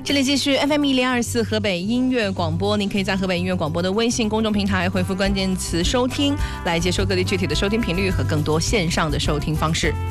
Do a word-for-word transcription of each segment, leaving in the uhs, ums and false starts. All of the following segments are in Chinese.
这里继续 F M 一零二四河北音乐广播，您可以在河北音乐广播的微信公众平台回复关键词收听，来接收各地具体的收听频率和更多线上的收听方式。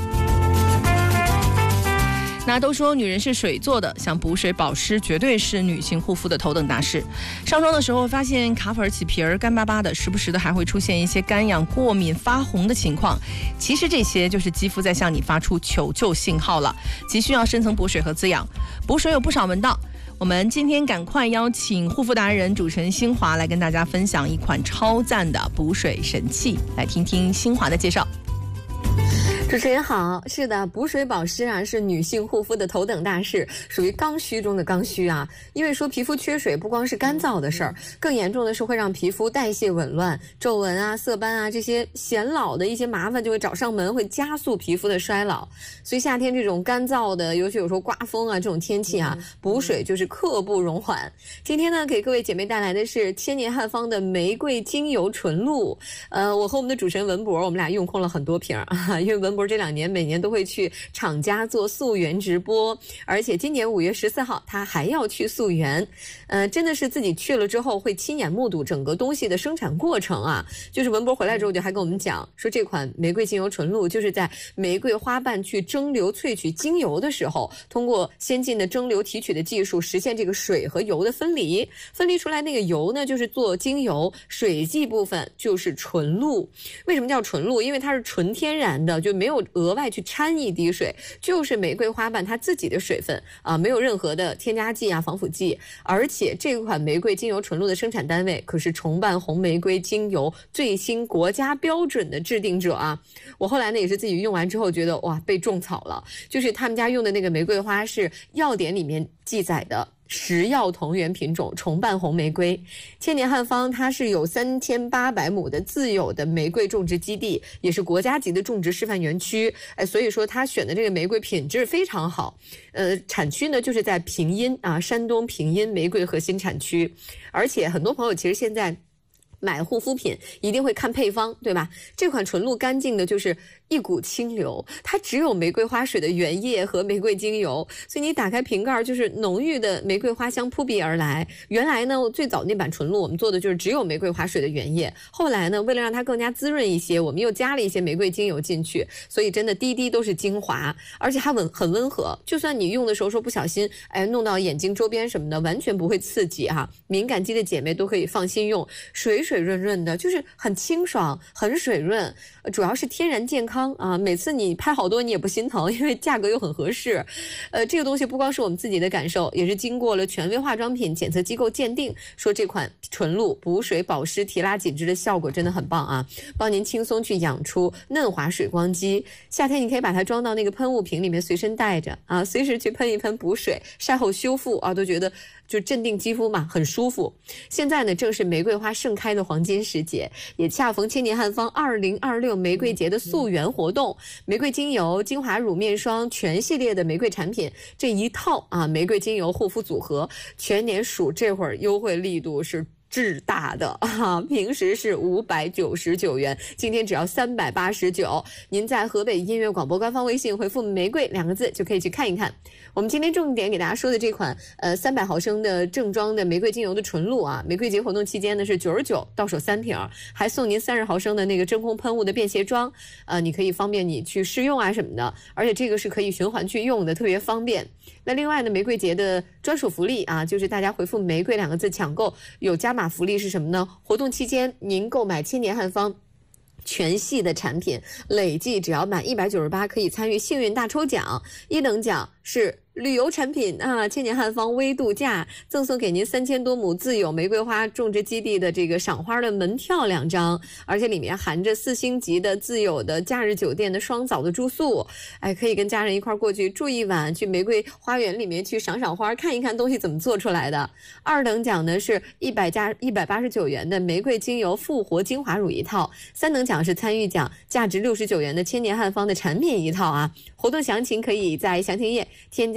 那都说女人是水做的，想补水保湿绝对是女性护肤的头等大事。上妆的时候发现卡粉起皮儿干巴巴的，时不时的还会出现一些干痒、过敏、发红的情况。其实这些就是肌肤在向你发出求救信号了，急需要深层补水和滋养。补水有不少门道，我们今天赶快邀请护肤达人主持人新华来跟大家分享一款超赞的补水神器，来听听新华的介绍。 主持人好，是的，补水保湿啊是女性护肤的头等大事，属于刚需中的刚需啊。因为说皮肤缺水不光是干燥的事儿，更严重的是会让皮肤代谢紊乱，皱纹啊、色斑啊这些显老的一些麻烦就会找上门，会加速皮肤的衰老。所以夏天这种干燥的，尤其有时候刮风啊这种天气啊，补水就是刻不容缓。今天呢，给各位姐妹带来的是千年汉方的玫瑰精油纯露。呃，我和我们的主持人文博，我们俩用空了很多瓶啊，因为文博这两年每年都会去厂家做溯源直播，而且今年五月十四号他还要去溯源。呃，真的是自己去了之后会亲眼目睹整个东西的生产过程啊。就是文博回来之后就还跟我们讲说，这款玫瑰精油纯露就是在玫瑰花瓣去蒸馏萃取精油的时候，通过先进的蒸馏提取的技术实现这个水和油的分离，分离出来那个油呢就是做精油，水剂部分就是纯露。为什么叫纯露？因为它是纯天然的，就没有额外去掺一滴水，就是玫瑰花瓣它自己的水分啊，没有任何的添加剂啊、防腐剂。而且这款玫瑰精油纯露的生产单位可是重瓣红玫瑰精油最新国家标准的制定者啊。我后来呢也是自己用完之后觉得哇，被种草了。就是他们家用的那个玫瑰花是药典里面记载的食药同源品种重瓣红玫瑰。千年汉方它是有三千八百亩的自有的玫瑰种植基地，也是国家级的种植示范园区。哎，所以说它选的这个玫瑰品质非常好。呃，产区呢就是在平阴啊，山东平阴玫瑰核心产区。而且很多朋友其实现在买护肤品一定会看配方，对吧？这款纯露干净的就是一股清流，它只有玫瑰花水的原液和玫瑰精油，所以你打开瓶盖就是浓郁的玫瑰花香扑鼻而来。原来呢，最早那版纯露我们做的就是只有玫瑰花水的原液，后来呢，为了让它更加滋润一些，我们又加了一些玫瑰精油进去，所以真的滴滴都是精华，而且它温很温和，就算你用的时候说不小心哎弄到眼睛周边什么的，完全不会刺激哈、啊。敏感肌的姐妹都可以放心用，水水润润的，就是很清爽，很水润，主要是天然健康啊！每次你拍好多你也不心疼，因为价格又很合适。呃，这个东西不光是我们自己的感受，也是经过了权威化妆品检测机构鉴定，说这款纯露补水保湿提拉紧致的效果真的很棒啊，帮您轻松去养出嫩滑水光肌。夏天你可以把它装到那个喷雾瓶里面随身带着啊，随时去喷一喷补水，晒后修复啊，都觉得就镇定肌肤嘛，很舒服。现在呢，正是玫瑰花盛开的黄金时节，也恰逢千年汉方二零二六玫瑰节的溯源活动，玫瑰精油、精华乳、面霜全系列的玫瑰产品，这一套啊玫瑰精油护肤组合，全年数这会儿优惠力度是巨大的啊！平时是五百九十九元，今天只要三百八十九。您在河北音乐广播官方微信回复玫瑰两个字就可以去看一看。我们今天重点给大家说的这款呃三百毫升的正装的玫瑰精油的纯露啊，玫瑰节活动期间呢是九十九到手三瓶，还送您三十毫升的那个真空喷雾的便携装，呃，你可以方便你去试用啊什么的，而且这个是可以循环去用的，特别方便。那另外呢，玫瑰节的专属福利啊，就是大家回复玫瑰两个字抢购有加码福利是什么呢？活动期间您购买千年汉方全系的产品，累计只要满一百九十八可以参与幸运大抽奖，一等奖是旅游产品啊，千年汉方微度假赠送给您三千多亩自有玫瑰花种植基地的这个赏花的门票两张，而且里面含着四星级的自有的假日酒店的双早的住宿，哎，可以跟家人一块过去住一晚，去玫瑰花园里面去赏赏花，看一看东西怎么做出来的。二等奖呢是一百加一百八十九元的玫瑰精油复活精华乳一套，三等奖是参与奖价值六十九元的千年汉方的产品一套啊。活动详情可以在详情页添加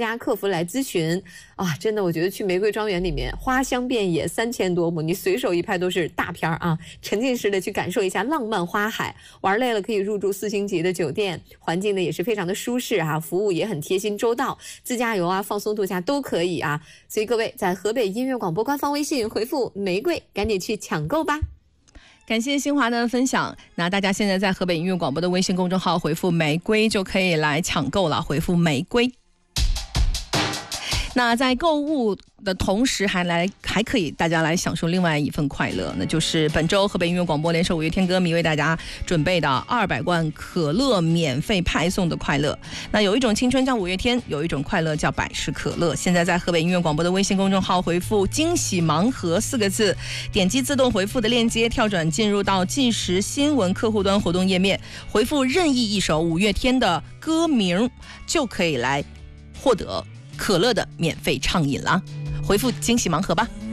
家客服来咨询啊。真的，我觉得去玫瑰庄园里面花香遍野，三千多亩，你随手一拍都是大片啊，沉浸式的去感受一下浪漫花海。玩累了可以入住四星级的酒店，环境呢也是非常的舒适啊，服务也很贴心周到，自驾游啊、放松度假都可以啊。所以各位在河北音乐广播官方微信回复玫瑰，赶紧去抢购吧。 感谢新华的分享。那大家现在在河北音乐广播的微信公众号回复玫瑰就可以来抢购了，回复玫瑰。那在购物的同时还来还可以大家来享受另外一份快乐，那就是本周河北音乐广播联手五月天歌迷为大家准备的二百罐可乐免费派送的快乐。那有一种青春叫五月天，有一种快乐叫百事可乐。现在在河北音乐广播的微信公众号回复惊喜盲盒四个字，点击自动回复的链接，跳转进入到即时新闻客户端活动页面，回复任意一首五月天的歌名，就可以来获得可乐的免费畅饮了。回复惊喜盲盒吧。